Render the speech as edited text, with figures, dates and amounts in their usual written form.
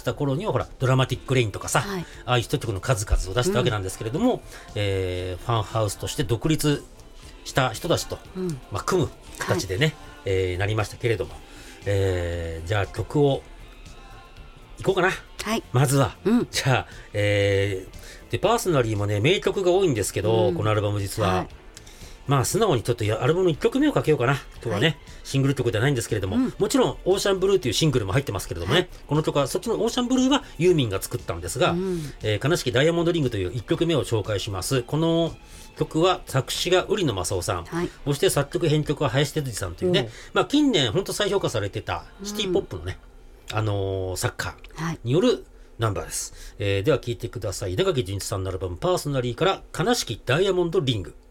した頃にはほらドラマティックレインとかさ、ああいうヒット曲の数々を出したわけなんですけれども、ファンハウスとして独立した人たちと、組む形でね、なりましたけれども、じゃあ曲をいこうかな、まずは、じゃあ、でパーソナリーもね名曲が多いんですけど、このアルバム実は、まあ素直にちょっとアルバムの1曲目をかけようかな。今日はね、シングル曲ではないんですけれども、もちろんオーシャンブルーというシングルも入ってますけれどもね、この曲はそっちのオーシャンブルーはユーミンが作ったんですが、悲しきダイヤモンドリングという1曲目を紹介します。この曲は作詞が売野正夫さん、そして作曲編曲は林哲司さんというね、近年本当再評価されてたシティポップのね、作家によるナンバーです。では聴いてください。稲垣潤一さんのアルバムパーソナリーから悲しきダイヤモンドリング。